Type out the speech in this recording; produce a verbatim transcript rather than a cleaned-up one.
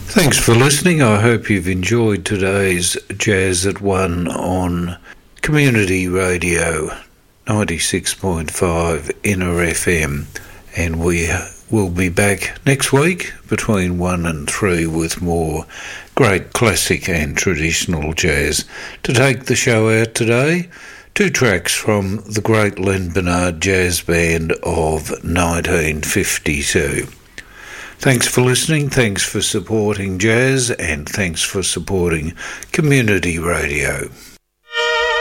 Thanks for listening. I hope you've enjoyed today's Jazz at One on Community Radio ninety-six point five Inner F M, and we will be back next week between one and three with more great classic and traditional jazz. To take the show out today, two tracks from the great Len Bernard Jazz Band of nineteen fifty-two. Thanks for listening, thanks for supporting jazz, and thanks for supporting Community Radio.